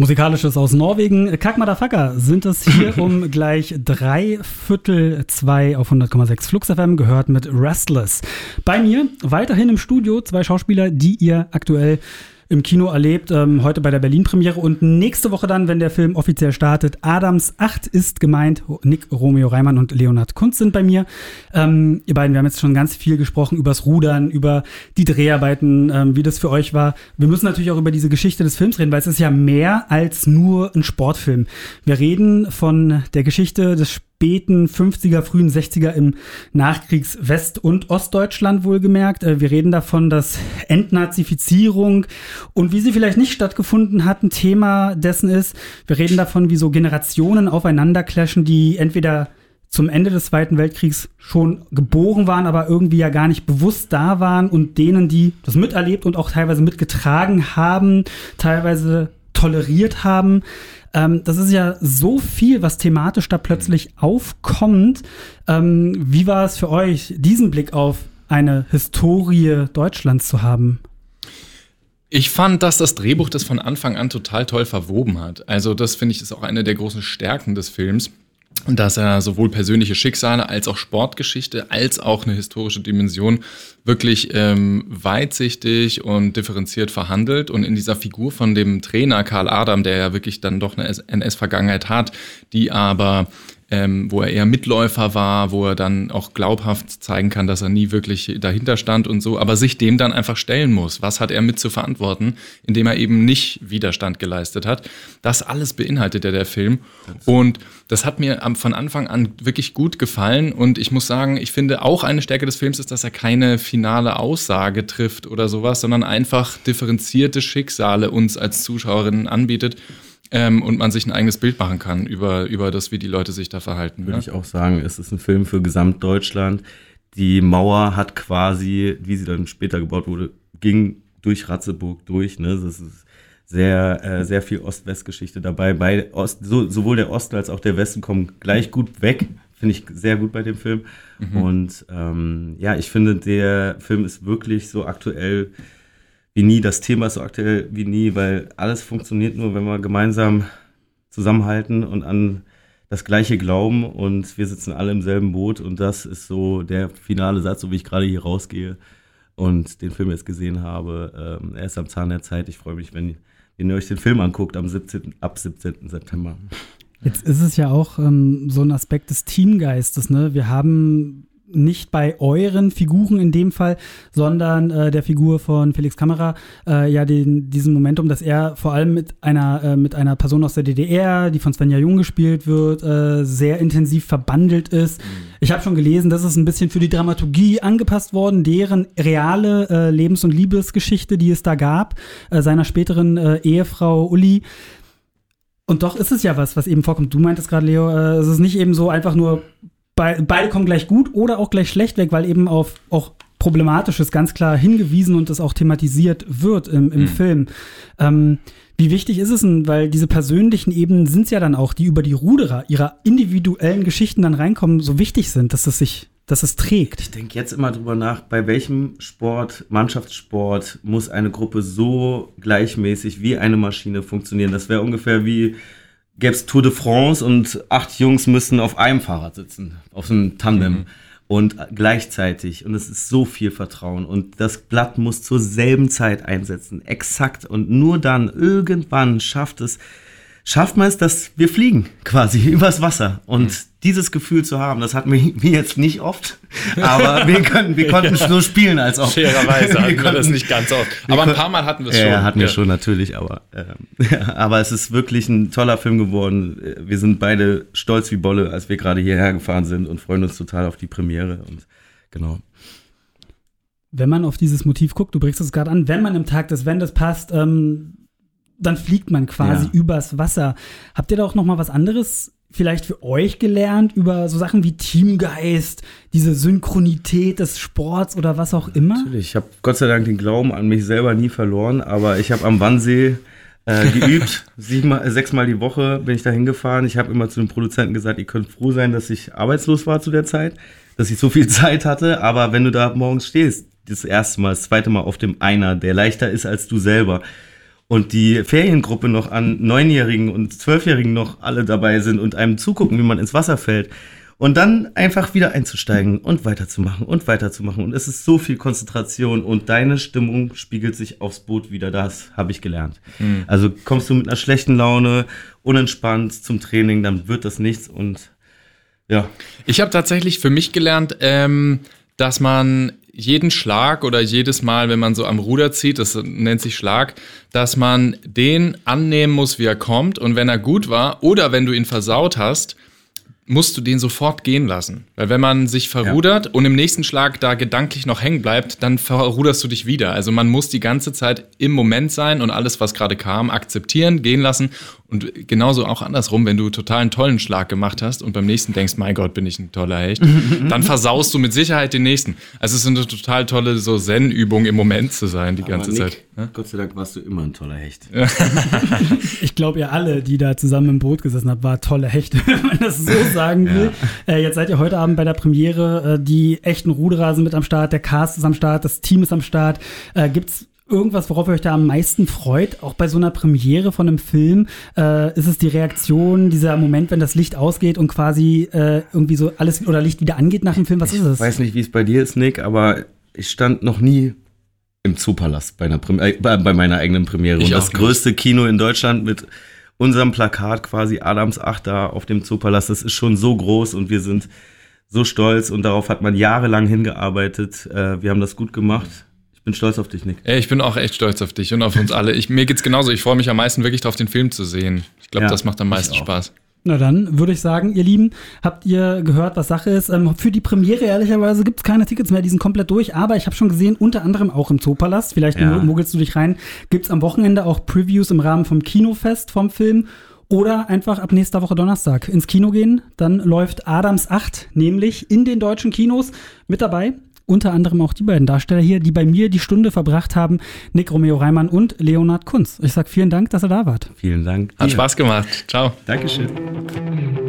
Musikalisches aus Norwegen. Kack Motherfucker sind es hier um gleich 3/4 auf 100,6 Flux FM, gehört mit Restless. Bei mir weiterhin im Studio 2 Schauspieler, die ihr aktuell im Kino erlebt, heute bei der Berlin-Premiere und nächste Woche dann, wenn der Film offiziell startet. Adams 8 ist gemeint. Nick Romeo Reimann und Leonhard Kunz sind bei mir. Ihr beiden, wir haben jetzt schon ganz viel gesprochen übers Rudern, über die Dreharbeiten, wie das für euch war. Wir müssen natürlich auch über diese Geschichte des Films reden, weil es ist ja mehr als nur ein Sportfilm. Wir reden von der Geschichte des späten 50er, frühen 60er im Nachkriegs-West- und Ostdeutschland wohlgemerkt. Wir reden davon, dass Entnazifizierung und wie sie vielleicht nicht stattgefunden hat, ein Thema dessen ist. Wir reden davon, wie so Generationen aufeinander clashen, die entweder zum Ende des Zweiten Weltkriegs schon geboren waren, aber irgendwie ja gar nicht bewusst da waren und denen, die das miterlebt und auch teilweise mitgetragen haben, teilweise toleriert haben. Das ist ja so viel, was thematisch da plötzlich aufkommt. Wie war es für euch, diesen Blick auf eine Historie Deutschlands zu haben? Ich fand, dass das Drehbuch das von Anfang an total toll verwoben hat. Also das, finde ich, ist auch eine der großen Stärken des Films. Dass er sowohl persönliche Schicksale als auch Sportgeschichte als auch eine historische Dimension wirklich weitsichtig und differenziert verhandelt. Und in dieser Figur von dem Trainer Karl Adam, der ja wirklich dann doch eine NS-Vergangenheit hat, die aber wo er eher Mitläufer war, wo er dann auch glaubhaft zeigen kann, dass er nie wirklich dahinter stand und so, aber sich dem dann einfach stellen muss. Was hat er mit zu verantworten, indem er eben nicht Widerstand geleistet hat? Das alles beinhaltet ja der Film. Und das hat mir von Anfang an wirklich gut gefallen. Und ich muss sagen, ich finde auch eine Stärke des Films ist, dass er keine finale Aussage trifft oder sowas, sondern einfach differenzierte Schicksale uns als Zuschauerinnen anbietet. Und man sich ein eigenes Bild machen kann über das, wie die Leute sich da verhalten. Würde ich auch sagen, es ist ein Film für Gesamtdeutschland. Die Mauer hat quasi, wie sie dann später gebaut wurde, ging durch Ratzeburg durch. Ne? Das ist sehr viel Ost-West-Geschichte dabei. Sowohl der Osten als auch der Westen kommen gleich gut weg. Finde ich sehr gut bei dem Film. Mhm. Und ich finde, der Film ist wirklich so aktuell wie nie, das Thema ist so aktuell wie nie, weil alles funktioniert nur, wenn wir gemeinsam zusammenhalten und an das Gleiche glauben und wir sitzen alle im selben Boot und das ist so der finale Satz, so wie ich gerade hier rausgehe und den Film jetzt gesehen habe. Er ist am Zahn der Zeit. Ich freue mich, wenn ihr euch den Film anguckt ab 17. September. Jetzt ist es ja auch so ein Aspekt des Teamgeistes, ne? Wir haben nicht bei euren Figuren in dem Fall, sondern der Figur von Felix Kammerer, diesen Momentum, dass er vor allem mit einer Person aus der DDR, die von Svenja Jung gespielt wird, sehr intensiv verbandelt ist. Ich habe schon gelesen, das ist ein bisschen für die Dramaturgie angepasst worden, deren reale Lebens- und Liebesgeschichte, die es da gab, seiner späteren Ehefrau Uli. Und doch ist es ja was eben vorkommt. Du meintest gerade, Leo, es ist nicht eben so einfach nur beide kommen gleich gut oder auch gleich schlecht weg, weil eben auf auch Problematisches ganz klar hingewiesen und das auch thematisiert wird im Film. Wie wichtig ist es denn, weil diese persönlichen Ebenen sind es ja dann auch, die über die Ruderer ihrer individuellen Geschichten dann reinkommen, so wichtig sind, dass es trägt. Ich denke jetzt immer drüber nach, bei welchem Sport, Mannschaftssport, muss eine Gruppe so gleichmäßig wie eine Maschine funktionieren. Das wäre ungefähr wie gäbe es Tour de France und 8 Jungs müssen auf einem Fahrrad sitzen, auf so einem Tandem und gleichzeitig. Und es ist so viel Vertrauen und das Blatt muss zur selben Zeit einsetzen, exakt. Und nur dann, irgendwann schafft man es, dass wir fliegen quasi übers Wasser. Und dieses Gefühl zu haben, das hatten wir jetzt nicht oft, aber wir konnten es nur spielen, als auch. Fairerweise hatten wir das nicht ganz oft. Aber ein paar Mal hatten wir es schon. Ja, hatten wir schon natürlich, aber es ist wirklich ein toller Film geworden. Wir sind beide stolz wie Bolle, als wir gerade hierher gefahren sind und freuen uns total auf die Premiere. Und genau. Wenn man auf dieses Motiv guckt, du bringst es gerade an, wenn man im Tag des Wendes passt, dann fliegt man quasi übers Wasser. Habt ihr da auch noch mal was anderes vielleicht für euch gelernt über so Sachen wie Teamgeist, diese Synchronität des Sports oder was auch immer? Natürlich, ich habe Gott sei Dank den Glauben an mich selber nie verloren, aber ich habe am Wannsee geübt, 6-mal die Woche bin ich da hingefahren. Ich habe immer zu den Produzenten gesagt, ihr könnt froh sein, dass ich arbeitslos war zu der Zeit, dass ich so viel Zeit hatte, aber wenn du da morgens stehst, das erste Mal, das zweite Mal auf dem Einer, der leichter ist als du selber, und die Feriengruppe noch an 9-Jährigen und 12-Jährigen noch alle dabei sind und einem zugucken, wie man ins Wasser fällt. Und dann einfach wieder einzusteigen und weiterzumachen. Und es ist so viel Konzentration und deine Stimmung spiegelt sich aufs Boot wieder. Das habe ich gelernt. Also kommst du mit einer schlechten Laune, unentspannt zum Training, dann wird das nichts und ja. Ich habe tatsächlich für mich gelernt, dass man jeden Schlag oder jedes Mal, wenn man so am Ruder zieht, das nennt sich Schlag, dass man den annehmen muss, wie er kommt. Und wenn er gut war oder wenn du ihn versaut hast, musst du den sofort gehen lassen. Weil wenn man sich verrudert und im nächsten Schlag da gedanklich noch hängen bleibt, dann verruderst du dich wieder. Also man muss die ganze Zeit im Moment sein und alles, was gerade kam, akzeptieren, gehen lassen. Und genauso auch andersrum, wenn du total einen tollen Schlag gemacht hast und beim nächsten denkst, mein Gott, bin ich ein toller Hecht, dann versaust du mit Sicherheit den nächsten. Also es ist eine total tolle so Zen-Übung, im Moment zu sein die ganze Zeit. Ja? Gott sei Dank warst du immer ein toller Hecht. Ich glaube, ihr alle, die da zusammen im Boot gesessen habt, war tolle Hechte, wenn man das so sagen will. Jetzt seid ihr heute Abend bei der Premiere, die echten Ruderer sind mit am Start, der Cast ist am Start, das Team ist am Start. Gibt's irgendwas, worauf ihr euch da am meisten freut, auch bei so einer Premiere von einem Film? Ist es die Reaktion, dieser Moment, wenn das Licht ausgeht und quasi irgendwie so alles oder Licht wieder angeht nach dem Film? Was ist es? Ich weiß nicht, wie es bei dir ist, Nick, aber ich stand noch nie im Zoopalast bei meiner eigenen Premiere. Und das größte Kino in Deutschland mit unserem Plakat quasi Adams 8 da auf dem Zoopalast, das ist schon so groß und wir sind so stolz und darauf hat man jahrelang hingearbeitet. Wir haben das gut gemacht. Ich bin stolz auf dich, Nick. Ich bin auch echt stolz auf dich und auf uns alle. Mir geht's genauso. Ich freue mich am meisten wirklich darauf, den Film zu sehen. Ich glaube, das macht am meisten Spaß. Na dann würde ich sagen, ihr Lieben, habt ihr gehört, was Sache ist? Für die Premiere ehrlicherweise gibt es keine Tickets mehr, die sind komplett durch. Aber ich habe schon gesehen, unter anderem auch im Zoopalast, vielleicht mogelst du dich rein, gibt es am Wochenende auch Previews im Rahmen vom Kinofest vom Film. Oder einfach ab nächster Woche Donnerstag ins Kino gehen. Dann läuft Adams 8 nämlich in den deutschen Kinos mit dabei. Unter anderem auch die beiden Darsteller hier, die bei mir die Stunde verbracht haben, Nick Romeo-Reimann und Leonhard Kunz. Ich sag vielen Dank, dass ihr da wart. Vielen Dank. Hat Spaß gemacht. Ciao. Dankeschön.